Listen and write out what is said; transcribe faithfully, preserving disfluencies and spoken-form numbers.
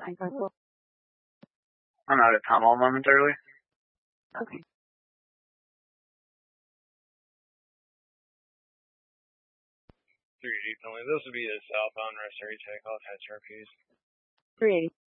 I'm out of tunnel momentarily. Okay. three eighty penalty. This would be the southbound rest area takeoff, hatch R Ps. three eighty.